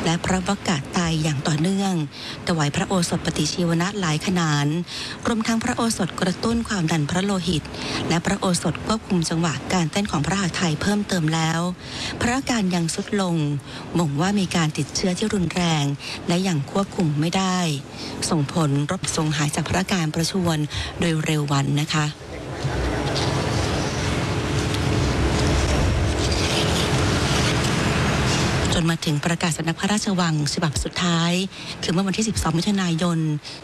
และพระวกาไตรอย่างต่อเนื่องถวายพระโอสถปฏิชีวนะหลายขนานรวมทั้งพระโอสถกระตุ้นความดันพระโลหิตและพระโอสถควบคุมจังหวะการเต้นของพระหัตถ์ไทยเพิ่มเติมแล้วพระอาการยังทรุดลงบ่งว่ามีการติดเชื้อที่รุนแรงและยังควบคุมไม่ได้ส่งผลรบทรงหายจากพระอาการประชวรโดยเร็ววันนะคะจนมาถึงประกาศสำนักพระราชวังฉบับสุดท้ายคือเมื่อวันที่ 12 มิถุนายน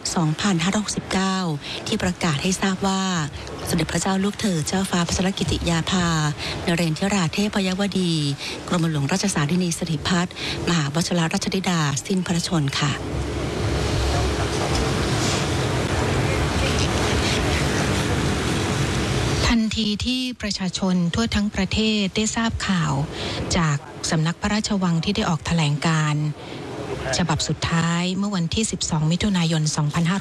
2569 ที่ประกาศให้ทราบว่าสมเด็จพระเจ้าลูกเธอเจ้าฟ้าพัชรกิติยาภานเรนทิราเทพยวดีกรมหลวงราชสารินีสิริพัฒน์มหาวชิรราชธิดาสิ้นพระชนม์ค่ะทันทีที่ประชาชนทั่วทั้งประเทศได้ทราบข่าวจากสำนักพระราชวังที่ได้ออกแถลงการณ์ฉบับสุดท้ายเมื่อวันที่ 12 มิถุนายน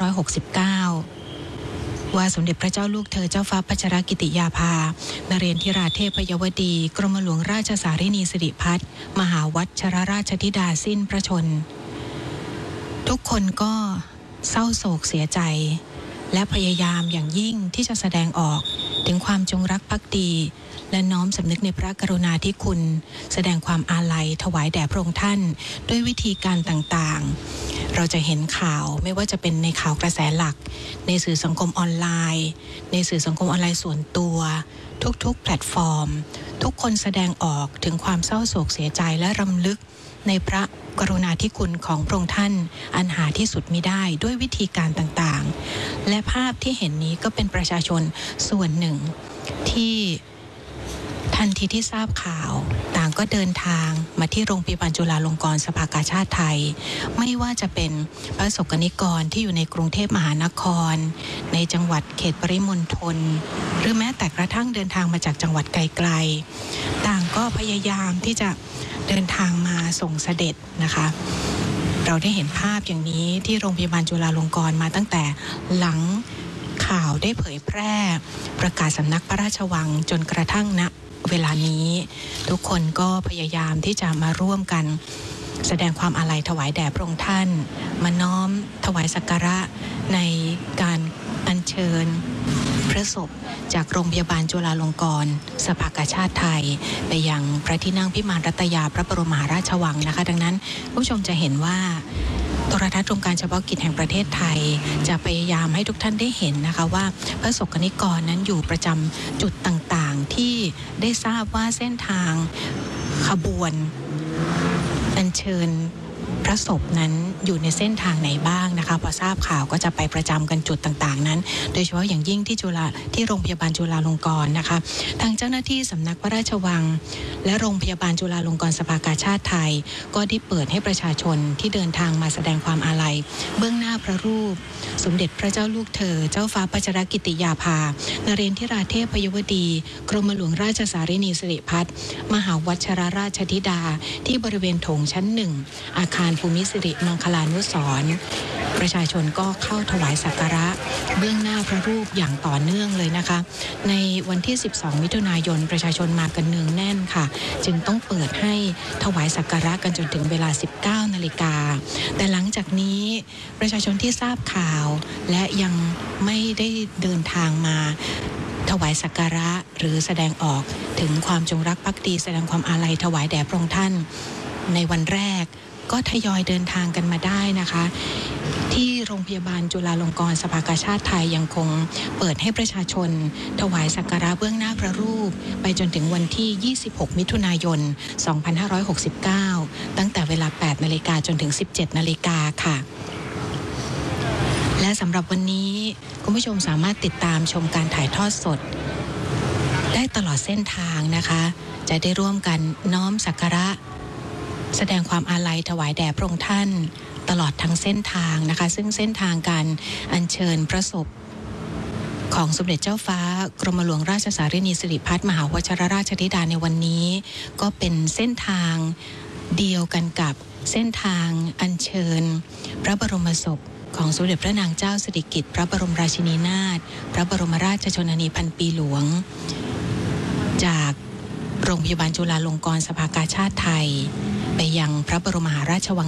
2569 ว่าสมเด็จพระเจ้าลูกเธอเจ้าฟ้าพัชรกิติยาภานเรนทิราเทพยวดีกรมหลวงราชสารินีสิริพัฒน์มหาวชิรราชธิดาสิ้นพระชนม์ทุกคนก็เศร้าโศกเสียใจและพยายามอย่างยิ่งที่จะแสดงออกถึงความจงรักภักดีและน้อมสำนึกในพระกรุณาธิคุณแสดงความอาลัยถวายแด่พระองค์ท่านด้วยวิธีการต่างๆเราจะเห็นข่าวไม่ว่าจะเป็นในข่าวกระแสหลักในสื่อสังคมออนไลน์ในสื่อสังคมออนไลน์ส่วนตัวทุกๆแพลตฟอร์มทุกคนแสดงออกถึงความเศร้าโศกเสียใจและรำลึกในพระกรุณาธิคุณของพระองค์ท่านอันหาที่สุดมิได้ด้วยวิธีการต่างๆและภาพที่เห็นนี้ก็เป็นประชาชนส่วนหนึ่งที่ทันทีที่ทราบข่าวต่างก็เดินทางมาที่โรงพยาบาลจุฬาลงกรณ์สภากาชาดไทยไม่ว่าจะเป็นประสบกนิกรที่อยู่ในกรุงเทพมหานครในจังหวัดเขตปริมณฑลหรือแม้แต่กระทั่งเดินทางมาจากจังหวัดไกลๆต่างก็พยายามที่จะเดินทางมาส่งเสด็จนะคะเราได้เห็นภาพอย่างนี้ที่โรงพยาบาลจุฬาลงกรณ์มาตั้งแต่หลังข่าวได้เผยแพร่ประกาศสำนักพระราชวังจนกระทั่งณเวลานี้ทุกคนก็พยายามที่จะมาร่วมกันแสดงความอาลัยถวายแด่พระองค์ท่านมาน้อมถวายสักการะในการอัญเชิญพระศพจากโรงพยาบาลจุฬาลงกรณ์สภากาชาดไทยไปยังพระที่นั่งพิมานรัตยาพระบรมมหาราชวังนะคะดังนั้นผู้ชมจะเห็นว่าโทรทัศน์โครงการเฉพาะกิจแห่งประเทศไทยจะพยายามให้ทุกท่านได้เห็นนะคะว่าพระสงฆ์นิกรนั้นอยู่ประจำจุดต่างๆที่ได้ทราบว่าเส้นทางขบวนอัญเชิญพระศพนั้นอยู่ในเส้นทางไหนบ้างนะคะพอทราบข่าวก็จะไปประจำกันจุดต่างๆนั้นโดยเฉพาะอย่างยิ่งที่โรงพยาบาลจุฬาลงกรณ์นะคะทางเจ้าหน้าที่สำนักพระราชวังและโรงพยาบาลจุฬาลงกรณ์สภากาชาดไทยก็ได้เปิดให้ประชาชนที่เดินทางมาแสดงความอาลัยเบื้องหน้าพระรูปสมเด็จพระเจ้าลูกเธอเจ้าฟ้าพัชรกิติยาภานเรนทิราเทพยวดีกรมหลวงราชสารินีสิริพัฒน์มหาวชิรราชธิดาที่บริเวณโถงชั้นหนึ่งอาคารภูมิสิริมังคลานุสรณ์ประชาชนก็เข้าถวายสักการะเบื้องหน้าพระรูปอย่างต่อเนื่องเลยนะคะในวันที่ 12 มิถุนายนประชาชนมากันเนืองแน่นค่ะจึงต้องเปิดให้ถวายสักการะกันจนถึงเวลา 19 นาฬิกาแต่หลังจากนี้ประชาชนที่ทราบข่าวและยังไม่ได้เดินทางมาถวายสักการะหรือแสดงออกถึงความจงรักภักดีแสดงความอาลัยถวายแด่พระองค์ท่านในวันแรกก็ทยอยเดินทางกันมาได้นะคะที่โรงพยาบาลจุฬาลงกรณ์สภากาชาดไทยยังคงเปิดให้ประชาชนถวายสักการะเบื้องหน้าพระรูปไปจนถึงวันที่ 26 มิถุนายน 2569 ตั้งแต่เวลา 8 นาฬิกาจนถึง 17 นาฬิกาค่ะและสำหรับวันนี้คุณผู้ชมสามารถติดตามชมการถ่ายทอดสดได้ตลอดเส้นทางนะคะจะได้ร่วมกันน้อมสักการะแสดงความอาลัยถวายแด่พระองค์ท่านตลอดทั้งเส้นทางนะคะซึ่งเส้นทางการอัญเชิญพระศพของสมเด็จเจ้าฟ้ากรมหลวงราชสารินีสิริพัฒน์มหาวชิรราชธิดาในวันนี้ก็เป็นเส้นทางเดียวกันกับเส้นทางอัญเชิญพระบรมศพของสมเด็จพระนางเจ้าสิริกิติ์พระบรมราชินีนาถพระบรมราชชนนีพันปีหลวงจากโรงพยาบาลจุฬาลงกรณ์สภากาชาดไทยไปยังพระบรมมหาราชวัง